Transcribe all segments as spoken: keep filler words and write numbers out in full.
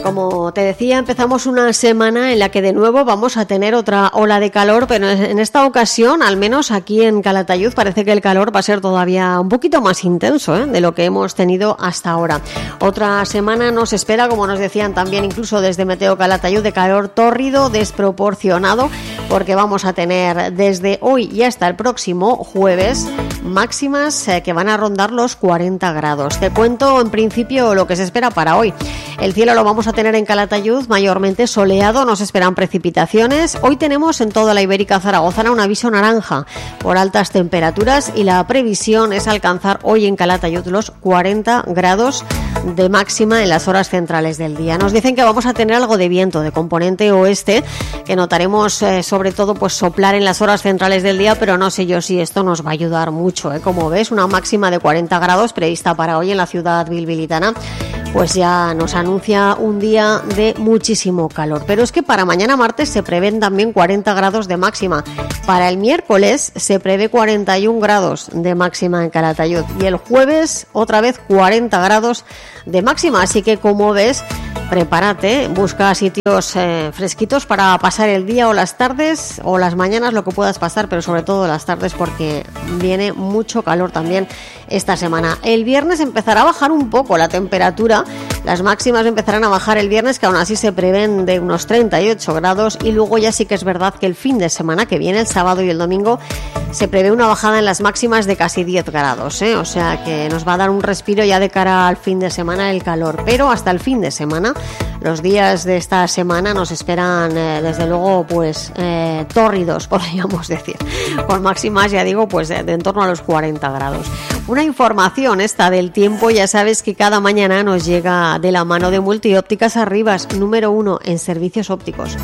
Como te decía, empezamos una semana en la que de nuevo vamos a tener otra ola de calor, pero en esta ocasión, al menos aquí en Calatayud, parece que el calor va a ser todavía un poquito más intenso, ¿eh?, de lo que hemos tenido hasta ahora. Otra semana nos espera, como nos decían también incluso desde Meteo Calatayud, de calor tórrido, desproporcionado, porque vamos a tener desde hoy y hasta el próximo jueves máximas eh, que van a rondar los cuarenta grados. Te cuento en principio lo que se espera para hoy. El cielo lo vamos a tener en Calatayud mayormente soleado, no se esperan precipitaciones. Hoy tenemos en toda la Ibérica Zaragozana un aviso naranja por altas temperaturas y la previsión es alcanzar hoy en Calatayud los cuarenta grados de máxima en las horas centrales del día. Nos dicen que vamos a tener algo de viento de componente oeste, que notaremos eh, sobre todo pues soplar en las horas centrales del día, pero no sé yo si esto nos va a ayudar mucho, ¿eh? Como ves, una máxima de cuarenta grados prevista para hoy en la ciudad bilbilitana, pues ya nos anuncia un día de muchísimo calor. Pero es que para mañana martes se prevén también cuarenta grados de máxima. Para el miércoles se prevé cuarenta y un grados de máxima en Calatayud. Y el jueves otra vez cuarenta grados de máxima. Así que, como ves, prepárate, busca sitios eh, fresquitos para pasar el día o las tardes o las mañanas, lo que puedas pasar, pero sobre todo las tardes, porque viene mucho calor también esta semana. El viernes empezará a bajar un poco la temperatura. Las máximas empezarán a bajar el viernes, que aún así se prevén de unos treinta y ocho grados, y luego ya sí que es verdad que el fin de semana que viene, el sábado y el domingo, se prevé una bajada en las máximas de casi diez grados, ¿eh? O sea que nos va a dar un respiro ya de cara al fin de semana el calor, pero hasta el fin de semana, los días de esta semana nos esperan eh, desde luego pues eh, tórridos, podríamos decir, con máximas, ya digo, pues de, de en torno a los cuarenta grados. Una información esta del tiempo, ya sabes que cada mañana nos llega de la mano de Multiópticas Arribas, número uno en servicios ópticos.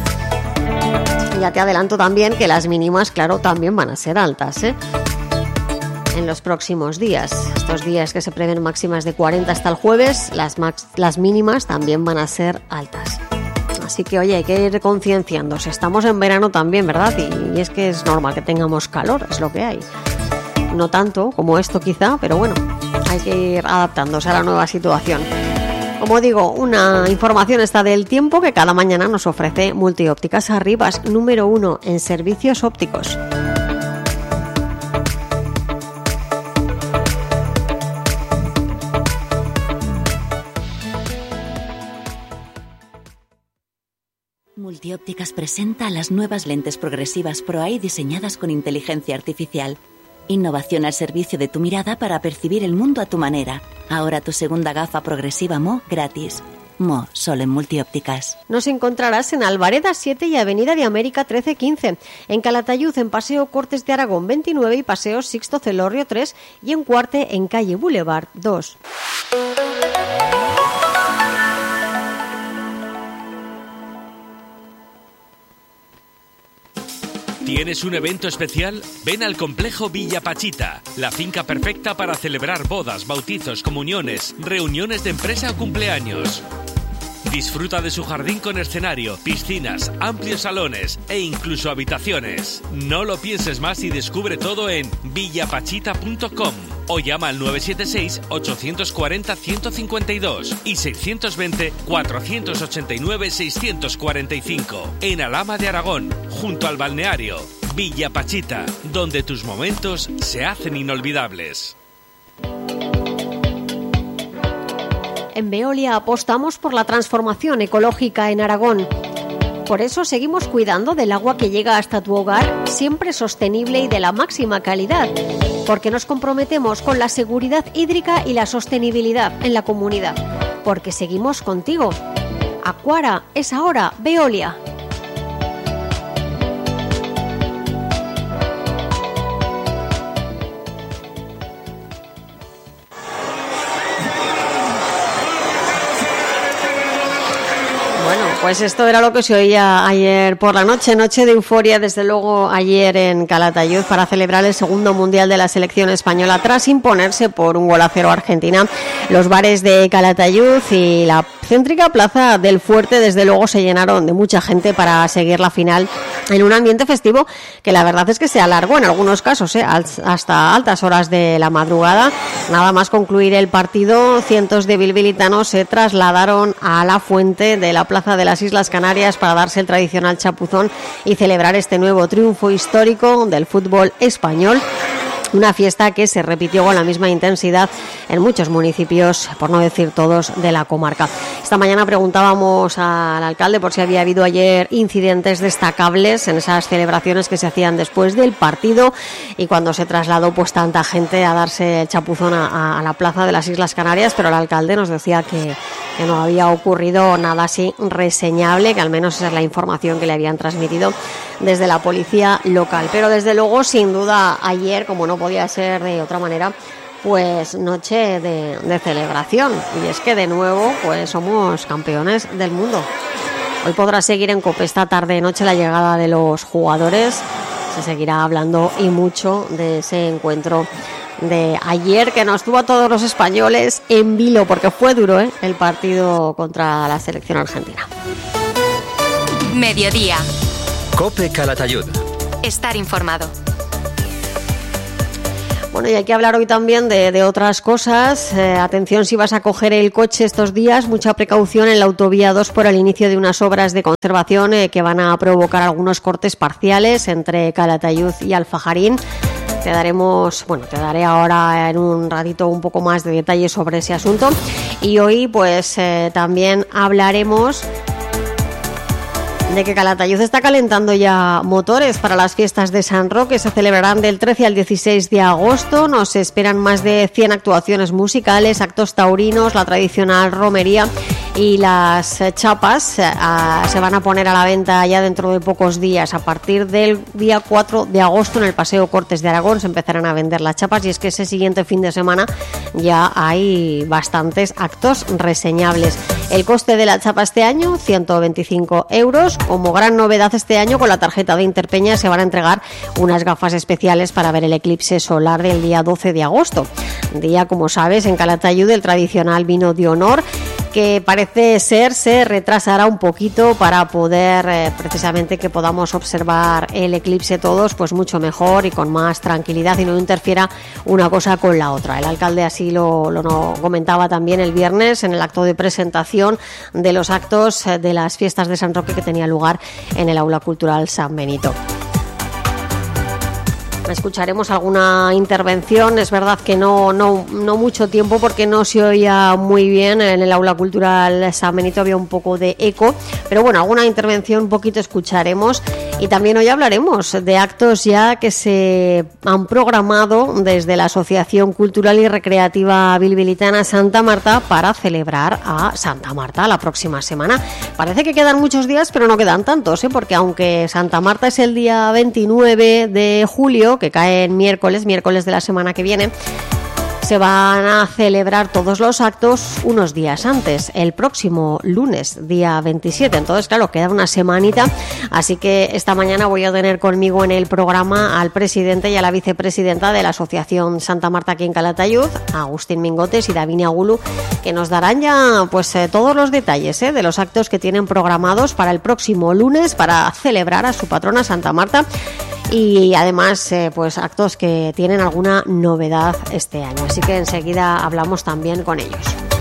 Ya te adelanto también que las mínimas, claro, también van a ser altas, ¿eh?, en los próximos días. Estos días que se prevén máximas de cuarenta hasta el jueves, las, max, las mínimas también van a ser altas. Así que, oye, hay que ir concienciándose. Estamos en verano también, ¿verdad? Y, y es que es normal que tengamos calor, es lo que hay. No tanto como esto quizá, pero bueno, hay que ir adaptándose a la nueva situación. Como digo, una información está del tiempo que cada mañana nos ofrece Multiópticas Arribas, número uno en servicios ópticos. Multiópticas presenta las nuevas lentes progresivas Pro Eye diseñadas con inteligencia artificial. Innovación al servicio de tu mirada para percibir el mundo a tu manera. Ahora tu segunda gafa progresiva M O gratis. M O, solo en Multiópticas. Nos encontrarás en Alvareda siete y Avenida de América trece quince, en Calatayud en Paseo Cortes de Aragón veintinueve y Paseo Sixto Celorrio tres, y en Cuarte en Calle Boulevard dos. ¿Tienes un evento especial? Ven al Complejo Villa Pachita, la finca perfecta para celebrar bodas, bautizos, comuniones, reuniones de empresa o cumpleaños. Disfruta de su jardín con escenario, piscinas, amplios salones e incluso habitaciones. No lo pienses más y descubre todo en villapachita punto com o llama al nueve siete seis, ocho cuatro cero, uno cinco dos y seis dos cero, cuatro ocho nueve, seis cuatro cinco. En Alhama de Aragón, junto al balneario. Villa Pachita, donde tus momentos se hacen inolvidables. En Veolia apostamos por la transformación ecológica en Aragón. Por eso seguimos cuidando del agua que llega hasta tu hogar, siempre sostenible y de la máxima calidad, porque nos comprometemos con la seguridad hídrica y la sostenibilidad en la comunidad, porque seguimos contigo. Acuara es ahora Veolia. Pues esto era lo que se oía ayer por la noche, noche de euforia, desde luego ayer en Calatayud, para celebrar el segundo mundial de la selección española tras imponerse por un gol a cero a Argentina. Los bares de Calatayud y la céntrica plaza del Fuerte desde luego se llenaron de mucha gente para seguir la final en un ambiente festivo que la verdad es que se alargó en algunos casos, ¿eh? hasta altas horas de la madrugada. Nada más concluir el partido, cientos de bilbilitanos se trasladaron a la fuente de la Plaza de las Islas Canarias para darse el tradicional chapuzón y celebrar este nuevo triunfo histórico del fútbol español. Una fiesta que se repitió con la misma intensidad en muchos municipios, por no decir todos, de la comarca. Esta mañana preguntábamos al alcalde por si había habido ayer incidentes destacables en esas celebraciones que se hacían después del partido y cuando se trasladó pues tanta gente a darse el chapuzón a, a la Plaza de las Islas Canarias, pero el alcalde nos decía que, que no había ocurrido nada así reseñable, que al menos esa es la información que le habían transmitido desde la policía local. Pero desde luego, sin duda, ayer, como no podía ser de otra manera, pues noche de, de celebración. Y es que de nuevo pues somos campeones del mundo. Hoy podrá seguir en COPE esta tarde noche la llegada de los jugadores. Se seguirá hablando y mucho de ese encuentro de ayer que nos tuvo a todos los españoles en vilo, porque fue duro, ¿eh? el partido contra la selección argentina. Mediodía. COPE Calatayud. Estar informado. Bueno, y hay que hablar hoy también de, de otras cosas. Eh, atención si vas a coger el coche estos días, mucha precaución en la autovía dos por el inicio de unas obras de conservación eh, que van a provocar algunos cortes parciales entre Calatayud y Alfajarín. Te daremos, bueno, te daré ahora en un ratito un poco más de detalles sobre ese asunto. Y hoy pues eh, también hablaremos de que Calatayud está calentando ya motores para las fiestas de San Roque. Se celebrarán del trece al dieciséis de agosto. Nos esperan más de cien actuaciones musicales, actos taurinos, la tradicional romería y las chapas eh, se van a poner a la venta ya dentro de pocos días. A partir del día cuatro de agosto en el Paseo Cortes de Aragón se empezarán a vender las chapas, y es que ese siguiente fin de semana ya hay bastantes actos reseñables. El coste de la chapa este año, ciento veinticinco euros. Como gran novedad este año, con la tarjeta de Interpeña se van a entregar unas gafas especiales para ver el eclipse solar del día doce de agosto. Día, como sabes, en Calatayud el tradicional vino de honor, que parece ser se retrasará un poquito para poder eh, precisamente que podamos observar el eclipse todos pues mucho mejor y con más tranquilidad y no interfiera una cosa con la otra. El alcalde así lo, lo no, comentaba también el viernes en el acto de presentación de los actos de las fiestas de San Roque que tenía lugar en el Aula Cultural San Benito. Escucharemos alguna intervención, es verdad que no, no, no mucho tiempo porque no se oía muy bien en el Aula Cultural San Benito, había un poco de eco, pero bueno, alguna intervención un poquito escucharemos. Y también hoy hablaremos de actos ya que se han programado desde la Asociación Cultural y Recreativa Bilbilitana Santa Marta para celebrar a Santa Marta la próxima semana. Parece que quedan muchos días, pero no quedan tantos, ¿eh? Porque aunque Santa Marta es el día veintinueve de julio, que cae en miércoles, miércoles de la semana que viene, se van a celebrar todos los actos unos días antes, el próximo lunes, día veintisiete. Entonces, claro, queda una semanita, así que esta mañana voy a tener conmigo en el programa al presidente y a la vicepresidenta de la Asociación Santa Marta aquí en Calatayud, Agustín Mingotes y Davinia Gulu, que nos darán ya pues eh, todos los detalles eh, de los actos que tienen programados para el próximo lunes para celebrar a su patrona Santa Marta. Y además, eh, pues actos que tienen alguna novedad este año. Así que enseguida hablamos también con ellos.